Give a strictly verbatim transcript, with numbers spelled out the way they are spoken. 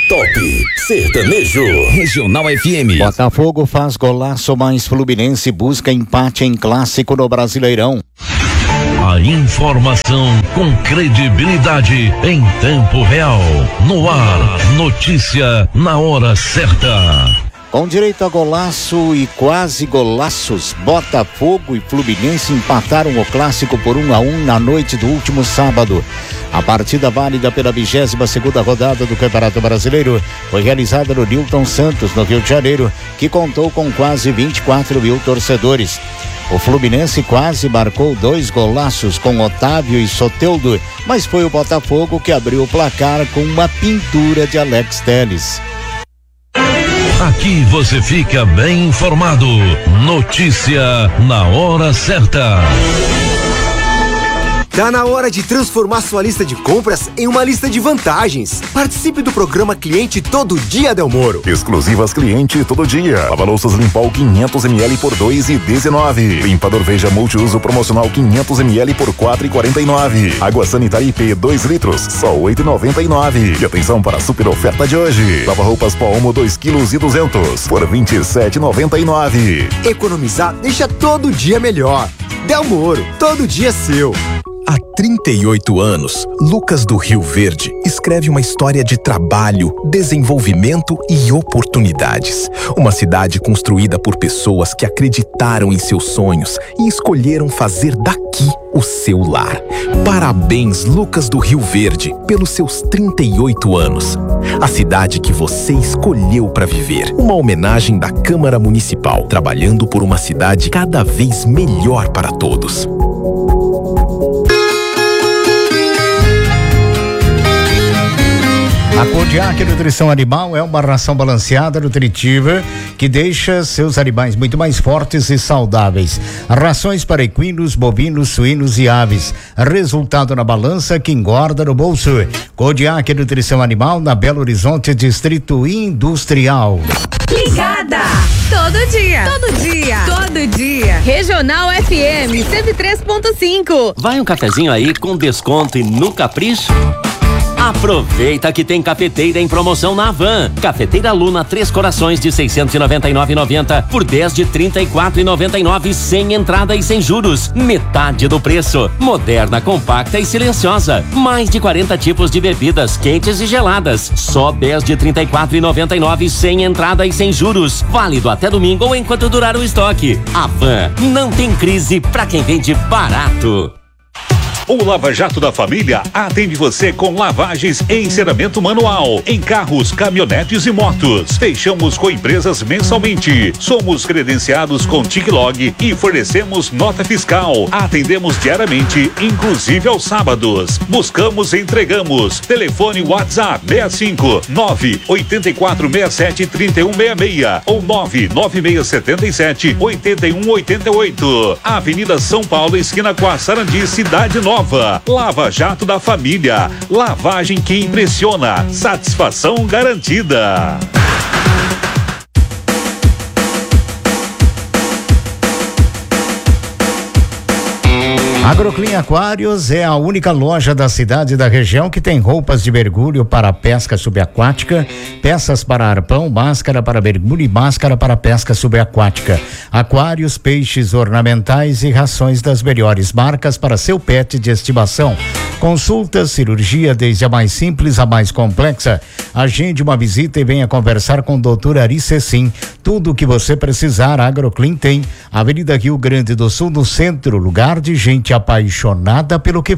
Top Sertanejo Regional F M. Botafogo faz golaço, mas Fluminense busca empate em clássico no Brasileirão. A informação com credibilidade em tempo real. No ar, notícia na hora certa. Com direito a golaço e quase golaços, Botafogo e Fluminense empataram o clássico por um a um na noite do último sábado. A partida válida pela vigésima segunda rodada do Campeonato Brasileiro foi realizada no Newton Santos, no Rio de Janeiro, que contou com quase vinte e quatro mil torcedores. O Fluminense quase marcou dois golaços com Otávio e Soteldo, mas foi o Botafogo que abriu o placar com uma pintura de Alex Telles. Aqui você fica bem informado. Notícia na hora certa. Tá na hora de transformar sua lista de compras em uma lista de vantagens. Participe do programa Cliente Todo Dia Del Moro. Exclusivas Cliente Todo Dia. Lava-louças Limpol quinhentos mililitros por dois e dezenove. Limpador Veja multiuso promocional quinhentos mililitros por quatro e quarenta e nove. Água sanitária I P dois litros, só oito e noventa e nove. E atenção para a super oferta de hoje. Lava-roupas Pó Omo dois quilos e duzentos por vinte e sete e noventa e nove. Economizar deixa todo dia melhor. Del Moro, todo dia seu. Há trinta e oito anos, Lucas do Rio Verde escreve uma história de trabalho, desenvolvimento e oportunidades. Uma cidade construída por pessoas que acreditaram em seus sonhos e escolheram fazer daqui o seu lar. Parabéns, Lucas do Rio Verde, pelos seus trinta e oito anos. A cidade que você escolheu para viver. Uma homenagem da Câmara Municipal, trabalhando por uma cidade cada vez melhor para todos. A Kodiak Nutrição Animal é uma ração balanceada, nutritiva, que deixa seus animais muito mais fortes e saudáveis. Rações para equinos, bovinos, suínos e aves. Resultado na balança que engorda no bolso. Kodiak Nutrição Animal, na Belo Horizonte, Distrito Industrial. Ligada! Todo dia! Todo dia! Todo dia! Regional F M cento e três ponto cinco. Vai um cafezinho aí com desconto e no capricho? Aproveita que tem cafeteira em promoção na Havan. Cafeteira Luna Três Corações de seiscentos e noventa e nove reais e noventa centavos por dez de trinta e quatro reais e noventa e nove centavos sem entrada e sem juros. Metade do preço. Moderna, compacta e silenciosa. Mais de quarenta tipos de bebidas quentes e geladas. Só dez de trinta e quatro reais e noventa e nove centavos sem entrada e sem juros. Válido até domingo ou enquanto durar o estoque. Havan, não tem crise pra quem vende barato. O Lava Jato da Família atende você com lavagens e enceramento manual em carros, caminhonetes e motos. Fechamos com empresas mensalmente. Somos credenciados com TicLog e fornecemos nota fiscal. Atendemos diariamente, inclusive aos sábados. Buscamos e entregamos. Telefone WhatsApp seis cinco nove oito quatro seis sete três um seis seis ou nove nove seis sete sete oito um oito oito. Avenida São Paulo, esquina com a Sarandi, Cidade Nova. Lava Jato da Família. Lavagem que impressiona. Satisfação garantida. Agroclean Aquários é a única loja da cidade e da região que tem roupas de mergulho para pesca subaquática, peças para arpão, máscara para mergulho e máscara para pesca subaquática. Aquários, peixes ornamentais e rações das melhores marcas para seu pet de estimação. Consulta, cirurgia desde a mais simples à mais complexa. Agende uma visita e venha conversar com o doutor Ari Cecim. Tudo o que você precisar, a Agroclean tem. Avenida Rio Grande do Sul, no centro, lugar de gente apaixonada pelo que